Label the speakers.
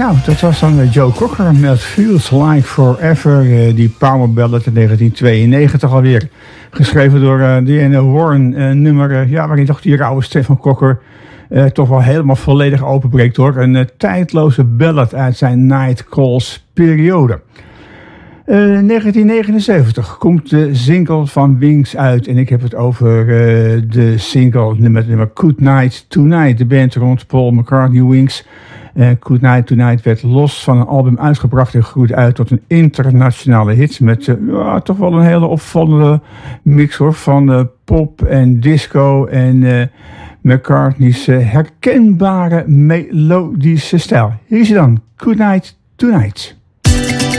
Speaker 1: Nou, dat was dan Joe Cocker met Feels Like Forever, die power ballad in 1992 alweer. Geschreven door Diana Warren, een nummer waarin toch die rauwe stem van Cocker toch wel helemaal volledig openbreekt hoor. Een tijdloze ballad uit zijn Night Calls periode. 1979 komt de single van Wings uit en ik heb het over de single met nummer Good Night Tonight, de band rond Paul McCartney Wings. Good Night Tonight werd los van een album uitgebracht en groeide uit tot een internationale hit met toch wel een hele opvallende mix hoor, van pop en disco en McCartney's herkenbare melodische stijl. Hier is hij dan, Good Night Tonight.